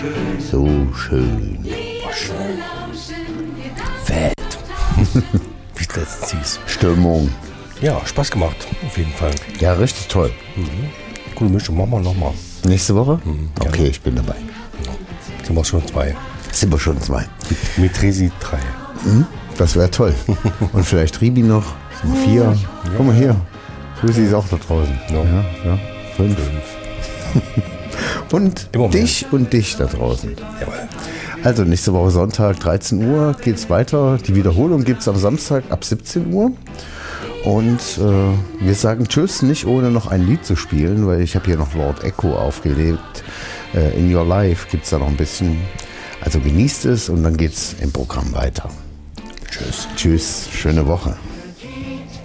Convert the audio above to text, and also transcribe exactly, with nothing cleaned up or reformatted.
So schön. War schön. Fett. Wie das süß. Stimmung. Ja, Spaß gemacht, auf jeden Fall. Ja, richtig toll. Mhm. Coole Mischung, machen wir nochmal. Nächste Woche? Mhm, okay, ich bin dabei. Sind wir schon zwei. Sind wir schon zwei. Mit, mit Resi drei. Mhm, das wäre toll. Und vielleicht Ribi noch. Sind wir vier. Ja. Guck mal hier. Lucy ist auch da draußen. Ja. Ja, ja. Fünf. Fünf. Und dich und dich da draußen. Jawohl. Also nächste Woche Sonntag, dreizehn Uhr geht's weiter. Die Wiederholung gibt es am Samstag ab siebzehn Uhr. Und äh, wir sagen Tschüss, nicht ohne noch ein Lied zu spielen, weil ich habe hier noch Lord Echo aufgelegt. Äh, In Your Life gibt es da noch ein bisschen. Also genießt es und dann geht's im Programm weiter. Tschüss. Tschüss, schöne Woche.